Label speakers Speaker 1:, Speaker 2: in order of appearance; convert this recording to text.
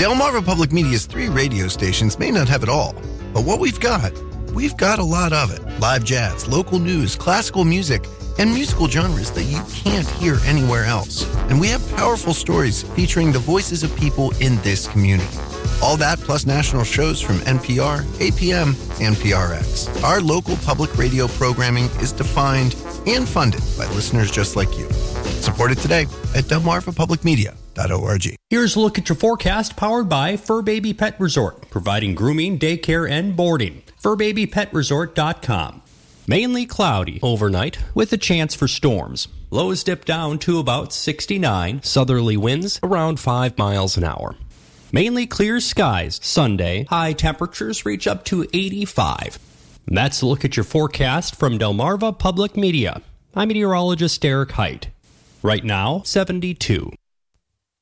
Speaker 1: Delmarva Public Media's 3 radio stations may not have it all, but what we've got a lot of it. Live jazz, local news, classical music, and musical genres that you can't hear anywhere else. And we have powerful stories featuring the voices of people in this community. All that plus national shows from NPR, APM, and PRX. Our local public radio programming is defined and funded by listeners just like you. Support it today at delmarvapublicmedia.org.
Speaker 2: Here's a look at your forecast powered by Fur Baby Pet Resort, providing grooming, daycare, and boarding. FurBabyPetResort.com. Mainly cloudy overnight with a chance for storms. Lows dip down to about 69. Southerly winds around 5 miles an hour. Mainly clear skies Sunday. High temperatures reach up to 85. And that's a look at your forecast from Delmarva Public Media. I'm meteorologist Derek Height. Right now, 72.